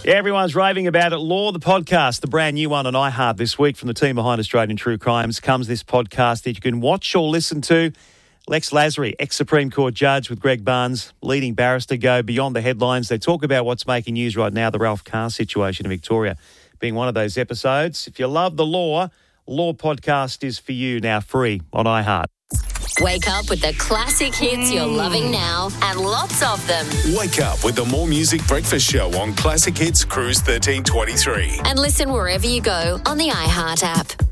Yeah, everyone's raving about it. Law, the podcast, the brand new one on iHeart this week from the team behind Australian True Crimes, comes this podcast that you can watch or listen to. Lex Lasry, ex-Supreme Court judge, with Greg Barnes, leading barrister, go beyond the headlines. They talk about what's making news right now, the Ralph Carr situation in Victoria being one of those episodes. If you love the Law podcast is for you, now free on iHeart. Wake up with the classic hits you're loving now and lots of them. Wake up with the More Music Breakfast Show on Classic Hits Cruise 1323. And listen wherever you go on the iHeart app.